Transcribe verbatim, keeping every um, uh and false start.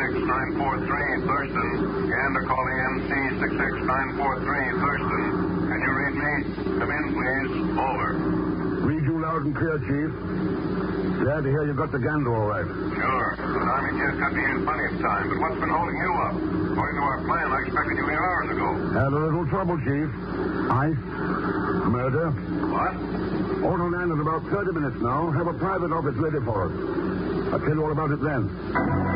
six nine four three, Thurston. Gander calling M C six six nine four three, Thurston. Can you read me? Come in, please. Over. Read you loud and clear, Chief. Glad to hear you got the Gander all right. Sure. The Army kid cut me in plenty of time, but what's been holding you up? According to our plan, I expected you eight hours ago. Had a little trouble, Chief. Ice. Murder. What? Ought to land in about thirty minutes now. Have a private office ready for us. I'll tell you all about it then.